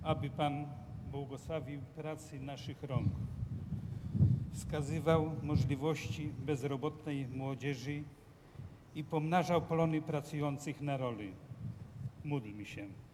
aby Pan błogosławił pracy naszych rąk, wskazywał możliwości bezrobotnej młodzieży i pomnażał plony pracujących na roli. Módlmy się.